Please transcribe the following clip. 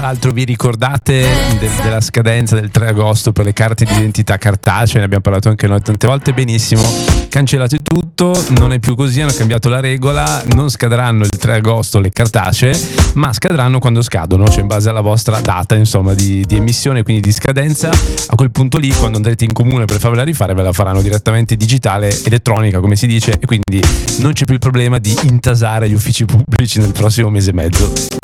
l'altro vi ricordate della scadenza del 3 agosto per le carte di identità cartacee? Ne abbiamo parlato anche noi tante volte. Benissimo, cancellate tutto, non è più così, hanno cambiato la regola, non scadranno il 3 agosto le cartacee, ma scadranno quando scadono, cioè in base alla vostra data insomma di emissione, quindi di scadenza. A quel punto lì, quando andrete in comune per farvela rifare, ve la faranno direttamente digitale, elettronica come si dice, e quindi non c'è più il problema di intasare gli uffici pubblici nel prossimo mese e mezzo.